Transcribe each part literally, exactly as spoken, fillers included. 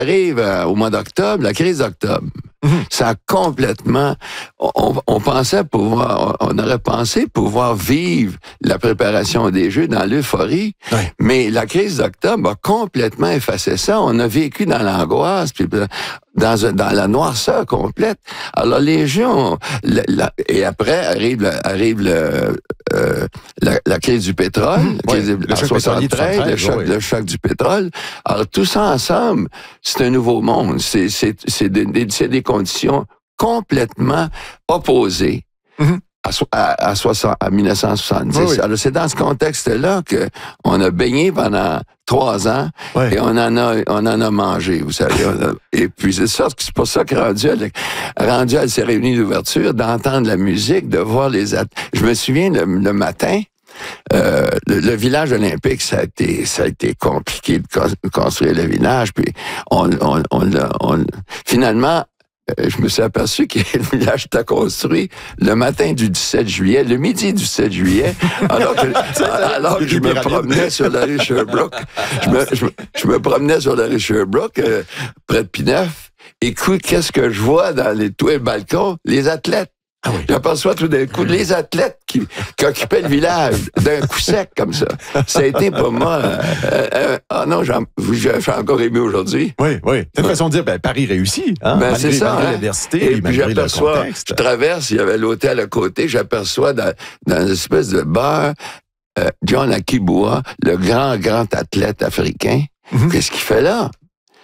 arrive euh, au mois d'octobre, la crise d'octobre. Mm-hmm. Ça a complètement... On, on pensait pouvoir... On aurait pensé pouvoir vivre la préparation des Jeux dans l'euphorie, oui. mais la crise d'octobre a complètement effacé ça. On a vécu dans l'angoisse, puis dans, dans la noirceur complète. Alors les Jeux ont... La, la, et après arrive, le, arrive le, euh, la, la crise du pétrole, mmh, oui, crise, le, choc soixante-treize, le, choc, oui. le choc du pétrole. Alors tout ça ensemble, c'est un nouveau monde. C'est, c'est, c'est, des, c'est des conditions complètement opposées mmh. à, à, à, soixante, à dix-neuf cent soixante-dix. Oui, oui. Alors c'est dans ce contexte-là que on a baigné pendant trois ans oui. et on en a on en a mangé, vous savez. A, et puis c'est ça, c'est pour ça que rendu à, rendu à la cérémonie d'ouverture, d'entendre la musique, de voir les at- je me souviens le, le matin. Euh, le, le village olympique, ça a été, ça a été compliqué de con- construire le village. Puis on, on, on, on finalement, euh, je me suis aperçu que le village était construit le matin du dix-sept juillet, le midi du dix-sept juillet, alors que, alors que je me promenais sur la rue Sherbrooke. Je me, je, je me promenais sur la rue Sherbrooke, euh, près de Pineuf. Écoute, qu'est-ce que je vois dans les toits et balcons? Les athlètes. Ah oui. J'aperçois tout d'un coup les athlètes qui, qui occupaient le village d'un coup sec comme ça. Ça a été pour moi... Euh, euh, ah non, j'en, je suis encore ému aujourd'hui. Oui, oui. C'est une façon de dire, ben, Paris réussit. Hein, ben, malgré, c'est ça. malgré hein? l'adversité, et puis j'aperçois, je traverse, il y avait l'hôtel à côté, j'aperçois dans, dans une espèce de bar, euh, John Akibua, le grand, grand athlète africain. Mm-hmm. Qu'est-ce qu'il fait là?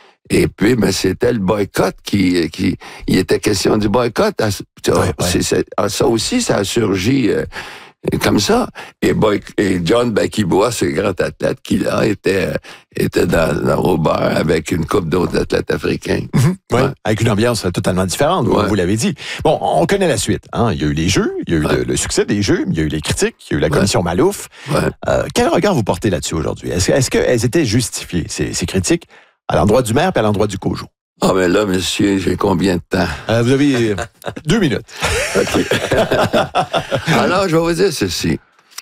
Et puis, ben, c'était le boycott qui, qui, il était question du boycott. Ouais, ouais. C'est, c'est, ça aussi, ça a surgi euh, comme ça. Et, boy, et John Bakibois, ce grand athlète qui là était, était dans, dans au bar avec une couple d'autres athlètes africains. Mm-hmm. Ouais. Ouais. Avec une ambiance totalement différente, ouais. vous l'avez dit. Bon, on connaît la suite. Hein? Il y a eu les Jeux, il y a eu ouais. le, le succès des Jeux, il y a eu les critiques, il y a eu la commission ouais. Malouf. Ouais. Euh, quel regard vous portez là-dessus aujourd'hui? Est-ce, est-ce qu'elles étaient justifiées, ces, ces critiques? À l'endroit du maire et à l'endroit du COJO. Ah, ben là, monsieur, j'ai combien de temps? Euh, vous avez deux minutes. OK. Alors, je vais vous dire ceci.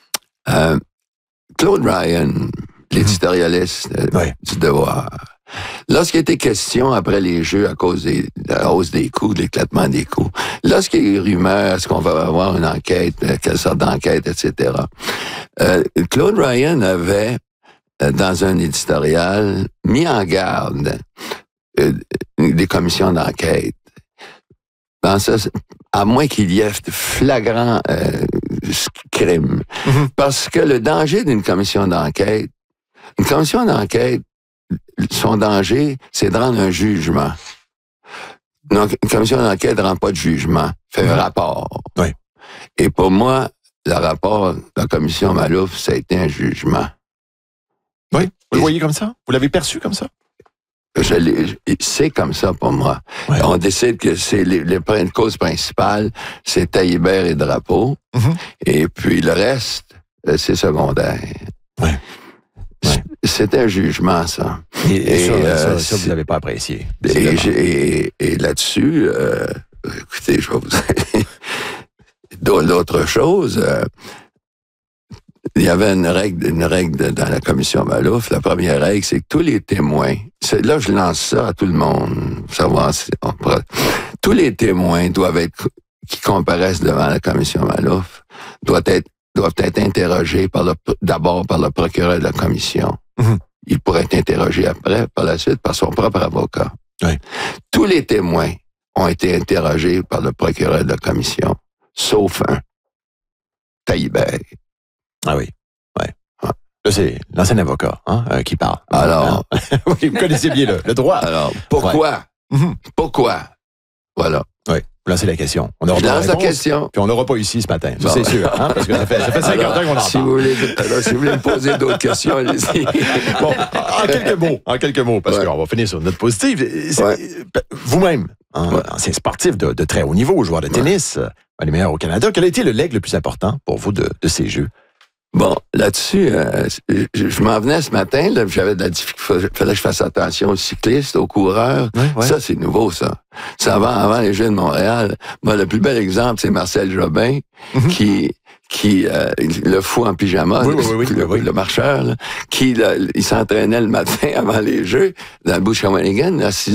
Euh, Claude Ryan, l'éditorialiste mmh. ouais. du Devoir, lorsqu'il était question, après les Jeux, à cause des, de la hausse des coûts, de l'éclatement des coûts, lorsqu'il y a eu rumeur, est-ce qu'on va avoir une enquête, quelle sorte d'enquête, et cetera, euh, Claude Ryan avait dans un éditorial, mis en garde euh, des commissions d'enquête. Dans ça, à moins qu'il y ait flagrant euh, crime. Mm-hmm. Parce que le danger d'une commission d'enquête, une commission d'enquête, son danger, c'est de rendre un jugement. Donc, une commission d'enquête ne rend pas de jugement, fait mm-hmm. un rapport. Oui. Et pour moi, le rapport de la commission Malouf, ça a été un jugement. Oui, vous le voyez comme ça? Vous l'avez perçu comme ça? Je l'ai, c'est comme ça pour moi. Ouais. On décide que c'est les, les, les causes principales, c'est Taillibert et Drapeau. Mm-hmm. Et puis le reste, c'est secondaire. Ouais. Ouais. C'est un jugement, ça. Et, et, et ça, euh, ça, ça, vous n'avez pas apprécié. Et, et, et là-dessus, euh, écoutez, je vais vous dire d'autres choses. Euh, Il y avait une règle, une règle de, dans la commission Malouf. La première règle, c'est que tous les témoins, c'est, là je lance ça à tout le monde, pour savoir si on pourra, tous les témoins doivent être, qui comparaissent devant la commission Malouf, doivent être, doivent être interrogés par le, d'abord par le procureur de la commission. Mm-hmm. Il pourrait être interrogé après, par la suite, par son propre avocat. Oui. Tous les témoins ont été interrogés par le procureur de la commission, sauf un, Taillibert. Ah oui, ouais. ouais. Là, c'est l'ancien avocat hein, euh, qui parle. Alors, hein? Oui, vous connaissez bien le, le droit. Alors, pourquoi? Ouais. Mm-hmm. Pourquoi? Voilà. Oui, vous lancez la question. On aura Je lance la question. Puis on n'aura pas ici ce matin, ça bon. C'est sûr. Hein, parce que ça fait, ça fait cinquante ans qu'on en si parle. Vous voulez, alors, si vous voulez me poser d'autres questions, allez-y. Bon, en quelques mots, en quelques mots, parce ouais. qu'on va finir sur une note positive. Ouais. Vous-même, hein, ouais. ancien sportif de, de très haut niveau, joueur de tennis, ouais. un des meilleurs au Canada, quel a été le legs le plus important pour vous de, de ces Jeux? Bon, là-dessus, euh, je, je m'en venais ce matin, là, j'avais de la difficulté, fallait que je fasse attention aux cyclistes, aux coureurs. Oui, oui. Ça, c'est nouveau, ça. Ça avant, avant les Jeux de Montréal. Moi, le plus bel exemple, c'est Marcel Jobin, mm-hmm. qui, qui euh, le fou en pyjama, oui, le, oui, oui, le, oui. le marcheur, là, qui là, il s'entraînait le matin avant les Jeux dans le Bush Shawinigan, à